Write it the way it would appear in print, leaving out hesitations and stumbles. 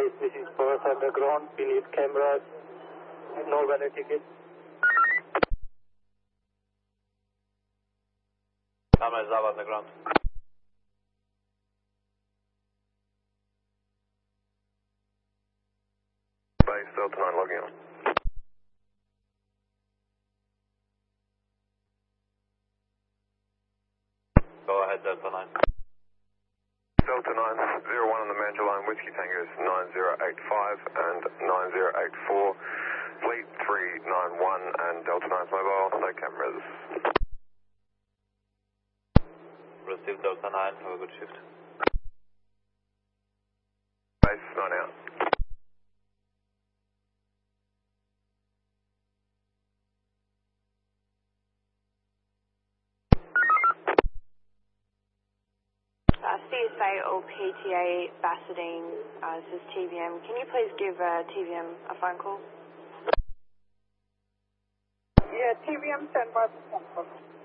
Base, this is Perth Underground. We need cameras, no valet tickets. Cameras are Underground. Base Delta 9 logging on. Go ahead, Delta 9. Delta 9, 01 on the Mandurah line, Whiskey Tango is 9085 and 9084. Fleet 391 and Delta 9's mobile, no cameras. Receive Delta 9, have a good shift. Base 9 out. CSA or PTA Bassadine, this is TVM. Can you please give TVM a phone call? Yeah, TVM, stand by for phone call.